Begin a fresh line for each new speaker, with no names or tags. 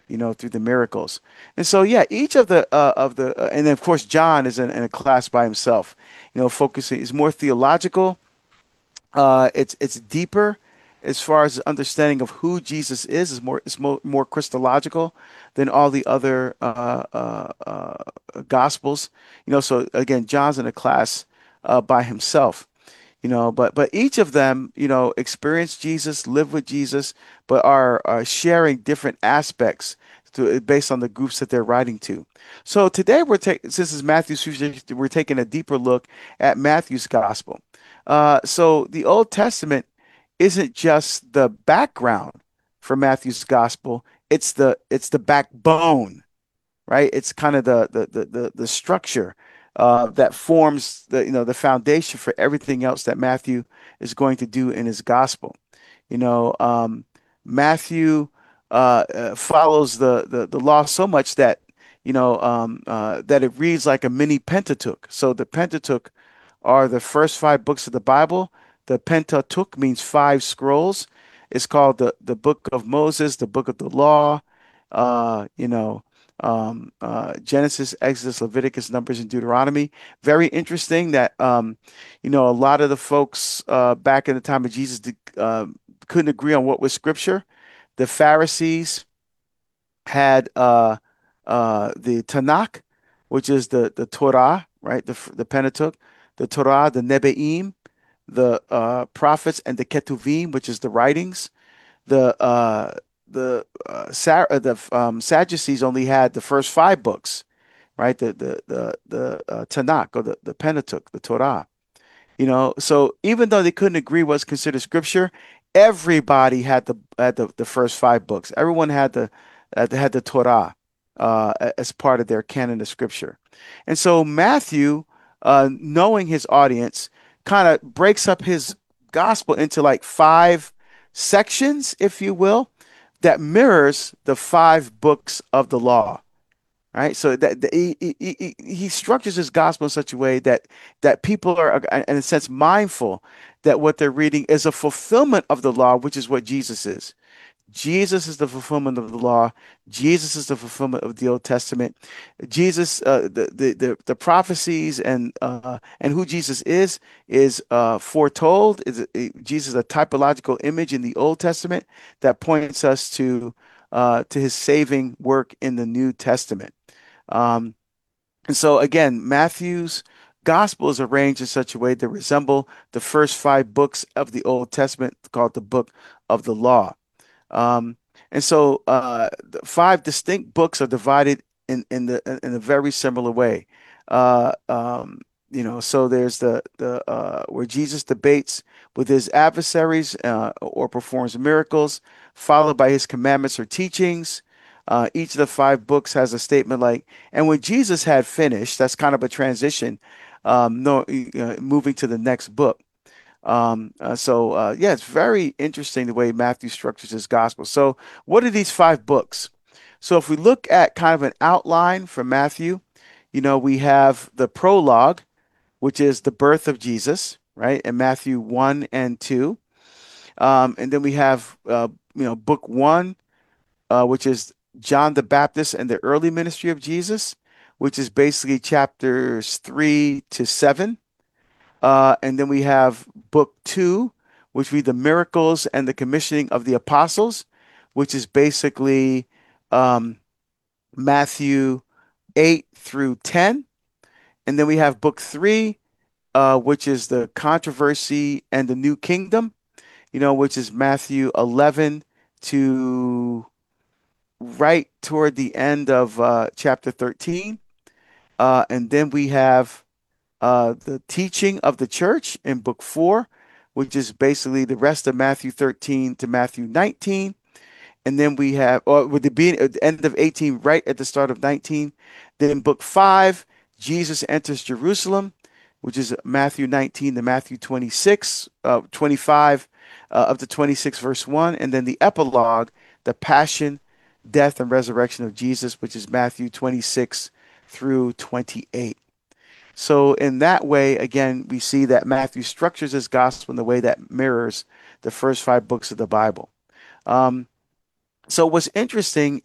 through the miracles. And so, yeah, each and then of course, John is in a class by himself, focusing is more theological. It's deeper as far as understanding of who Jesus is more Christological than all the other gospels. So again, John's in a class by himself. But each of them, experience Jesus, live with Jesus, but are sharing different aspects based on the groups that they're writing to. So today we're taking, since it's Matthew's future, we're taking a deeper look at Matthew's gospel. So the Old Testament isn't just the background for Matthew's gospel; it's the backbone, right? It's kind of the structure that forms the foundation for everything else that Matthew is going to do in his gospel. You know, Matthew follows the law so much that that it reads like a mini Pentateuch. So the Pentateuch are the first five books of the Bible. The Pentateuch means five scrolls. It's called the book of Moses, the book of the law. You know, Genesis, Exodus, Leviticus, Numbers, and Deuteronomy. Very interesting that a lot of the folks back in the time of Jesus couldn't agree on what was scripture. The Pharisees had the Tanakh, which is the Torah, right? The Pentateuch, the Torah, the Nebe'im, the prophets, and the Ketuvim, which is the writings. The Sadducees only had the first five books, right? The Tanakh or the Pentateuch, the Torah. So even though they couldn't agree what's considered scripture, everybody had the first five books. Everyone had the Torah as part of their canon of scripture. And so Matthew, knowing his audience, kind of breaks up his gospel into like five sections, if you will, that mirrors the five books of the law. Right, so he structures his gospel in such a way that people are, in a sense, mindful that what they're reading is a fulfillment of the law, which is what Jesus is. Jesus is the fulfillment of the law. Jesus is the fulfillment of the Old Testament. Jesus, the prophecies and who Jesus is foretold. Jesus is a typological image in the Old Testament that points us to his saving work in the New Testament. Um, and so again, Matthew's gospel is arranged in such a way to resemble the first five books of the Old Testament, called the book of the law. Um, and so the five distinct books are divided in a very similar way. Uh, um, so there's the where Jesus debates with his adversaries or performs miracles, followed by his commandments or teachings. Each of the five books has a statement like, and when Jesus had finished, that's kind of a transition, no, moving to the next book. Yeah, it's very interesting the way Matthew structures his gospel. So, what are these five books? So, if we look at kind of an outline for Matthew, we have the prologue, which is the birth of Jesus, right? In Matthew 1 and 2. And then we have, book one, which is John the Baptist and the early ministry of Jesus, which is basically chapters 3 to 7. And then we have book two, which would be the miracles and the commissioning of the apostles, which is basically um, Matthew 8 through 10. And then we have book three, which is the controversy and the new kingdom, which is Matthew 11 to right toward the end of chapter 13. And then we have the teaching of the church in book four, which is basically the rest of Matthew 13 to Matthew 19. And then we have, or with the beginning at the end of 18, right at the start of 19. Then book five, Jesus enters Jerusalem, which is Matthew 19 to Matthew 26, 25 up to 26, verse 1. And then the epilogue, the passion, death, and resurrection of Jesus, which is Matthew 26 through 28. So in that way, again, we see that Matthew structures his gospel in the way that mirrors the first five books of the Bible. Um, so what's interesting